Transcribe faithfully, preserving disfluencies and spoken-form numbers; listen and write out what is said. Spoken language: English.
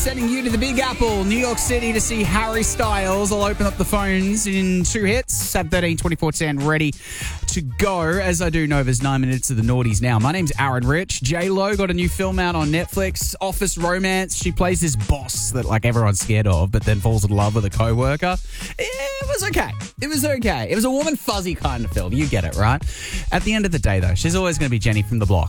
Sending you to the Big Apple, New York City, to see Harry Styles. I'll open up the phones in two hits. seven thirteen, twenty-four ten, ready to go. As I do know, there's nine minutes of the naughties now. My name's Aaron Rich. J-Lo got a new film out on Netflix, Office Romance. She plays this boss that like everyone's scared of, but then falls in love with a co-worker. It was okay. It was okay. It was a warm and fuzzy kind of film. You get it, right? At the end of the day, though, she's always going to be Jenny from the block.